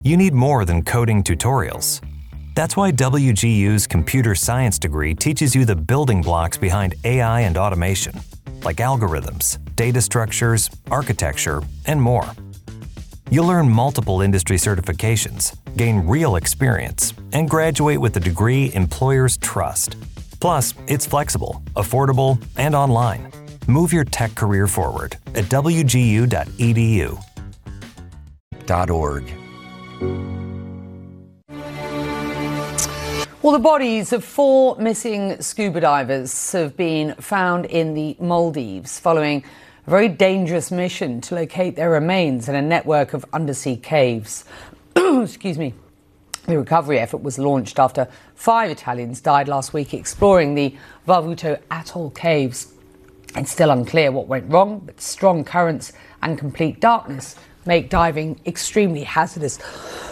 You need more than coding tutorials. That's why WGU's computer science degree teaches you the building blocks behind AI and automation, like algorithms, data structures, architecture, and more. You'll earn multiple industry certifications, gain real experience, and graduate with a degree employers trust. Plus, it's flexible, affordable, and online. Move your tech career forward at wgu.edu. .org. Well, the bodies of 4 missing scuba divers have been found in the Maldives following a very dangerous mission to locate their remains in a network of undersea caves. Excuse me. The recovery effort was launched after 5 Italians died last week exploring the Vavuto Atoll caves. It's still unclear what went wrong, but strong currents and complete darkness make diving extremely hazardous.